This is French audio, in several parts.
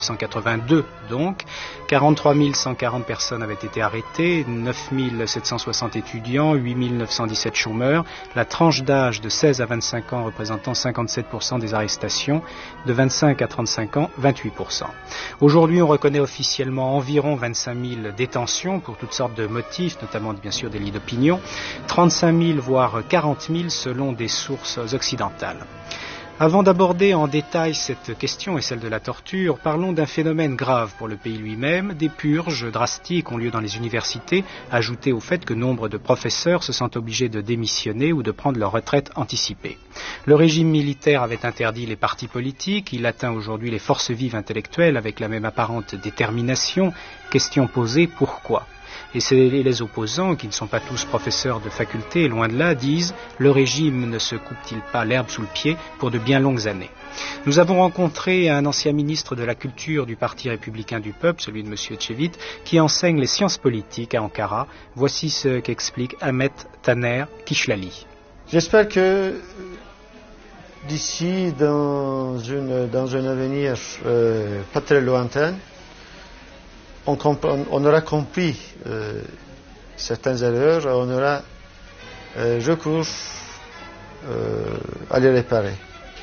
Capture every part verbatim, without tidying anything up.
mille neuf cent quatre-vingt-deux donc, quarante-trois mille cent quarante personnes avaient été arrêtées, neuf mille sept cent soixante étudiants, huit mille neuf cent dix-sept chômeurs, la tranche d'âge de seize à vingt-cinq ans représentant cinquante-sept pour cent des arrestations, de vingt-cinq à trente-cinq ans, vingt-huit pour cent. Aujourd'hui, on reconnaît officiellement environ vingt-cinq mille détentions pour toutes sortes de motifs, notamment bien sûr des lits d'opinion, trente-cinq mille voire quarante mille selon des sources occidentales. Avant d'aborder en détail cette question et celle de la torture, parlons d'un phénomène grave pour le pays lui-même. Des purges drastiques ont lieu dans les universités, ajoutées au fait que nombre de professeurs se sentent obligés de démissionner ou de prendre leur retraite anticipée. Le régime militaire avait interdit les partis politiques, il atteint aujourd'hui les forces vives intellectuelles avec la même apparente détermination. Question posée, pourquoi ? Et les opposants, qui ne sont pas tous professeurs de faculté, loin de là, disent « le régime ne se coupe-t-il pas l'herbe sous le pied pour de bien longues années ?» Nous avons rencontré un ancien ministre de la Culture du Parti républicain du peuple, celui de M. Ecevit, qui enseigne les sciences politiques à Ankara. Voici ce qu'explique Ahmet Taner Kishlali. J'espère que d'ici, dans, une, dans un avenir euh, pas très lointain, On, on aura compris euh, certaines erreurs, on aura euh, recours euh, à les réparer.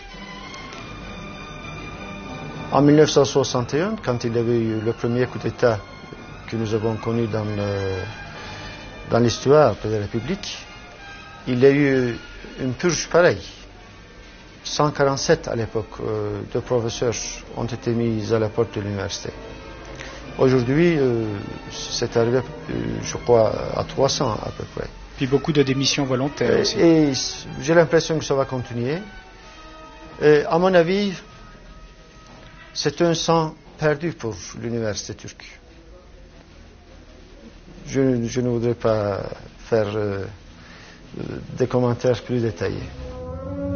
En mille neuf cent soixante et un, quand il y avait eu le premier coup d'État que nous avons connu dans, le, dans l'histoire de la République, il y a eu une purge pareille. cent quarante-sept à l'époque euh, de professeurs ont été mis à la porte de l'université. Aujourd'hui, euh, c'est arrivé, euh, je crois, à trois cents à peu près. Puis beaucoup de démissions volontaires et, aussi. Et j'ai l'impression que ça va continuer. Et à mon avis, c'est un sang perdu pour l'université turque. Je, je ne voudrais pas faire euh, des commentaires plus détaillés.